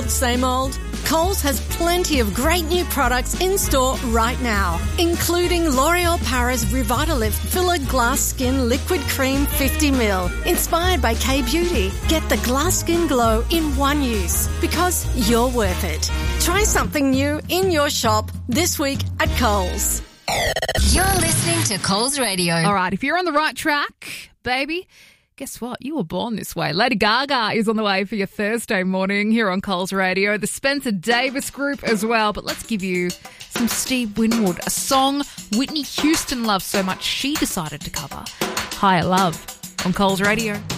same old? Coles has plenty of great new products in store right now, including L'Oreal Paris Revitalift Filler Glass Skin Liquid Cream 50ml, inspired by K-Beauty. Get the glass skin glow in one use, because you're worth it. Try something new in your shop this week at Coles. You're listening to Coles Radio. All right, if you're on the right track, baby, guess what? You were born this way. Lady Gaga is on the way for your Thursday morning here on Coles Radio. The Spencer Davis Group as well. But let's give you some Steve Winwood, a song Whitney Houston loves so much she decided to cover. Higher Love on Coles Radio.